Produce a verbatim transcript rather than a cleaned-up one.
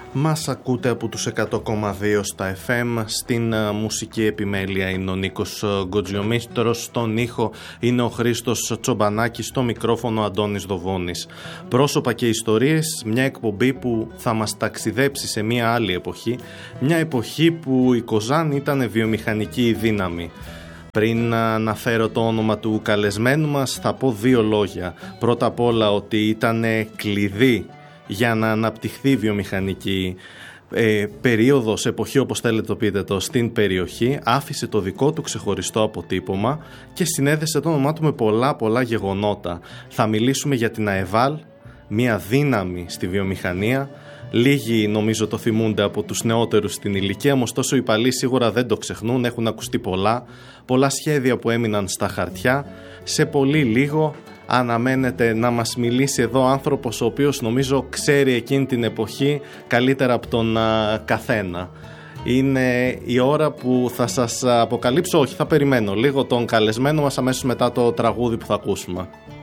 Μας ακούτε από τους εκατό κόμμα δύο στα εφ εμ. Στην uh, μουσική επιμέλεια είναι ο Νίκος uh, Γκοτζιομίστρος. Στον ήχο είναι ο Χρήστος Τσομπανάκης. Στο μικρόφωνο Αντώνης Δοβώνης. Πρόσωπα και ιστορίες, μια εκπομπή που θα μας ταξιδέψει σε μια άλλη εποχή. Μια εποχή που η Κοζάν ήταν βιομηχανική δύναμη. Πριν αναφέρω το όνομα του καλεσμένου μας, θα πω δύο λόγια. Πρώτα απ' όλα ότι ήταν κλειδί για να αναπτυχθεί βιομηχανική ε, περίοδος, εποχή, όπως θέλετε το πείτε το, στην περιοχή. Άφησε το δικό του ξεχωριστό αποτύπωμα και συνέδεσε το όνομά του με πολλά πολλά γεγονότα. Θα μιλήσουμε για την ΑΕΒΑΛ, μια δύναμη στη βιομηχανία. Λίγοι νομίζω το θυμούνται από τους νεότερους στην ηλικία, όμως τόσο οι παλιοί σίγουρα δεν το ξεχνούν. Έχουν ακουστεί πολλά, πολλά σχέδια που έμειναν στα χαρτιά. Σε πολύ λίγο αναμένεται να μας μιλήσει εδώ άνθρωπος ο οποίος νομίζω ξέρει εκείνη την εποχή καλύτερα από τον α, καθένα. Είναι η ώρα που θα σας αποκαλύψω, όχι θα περιμένω λίγο τον καλεσμένο μας αμέσως μετά το τραγούδι που θα ακούσουμε.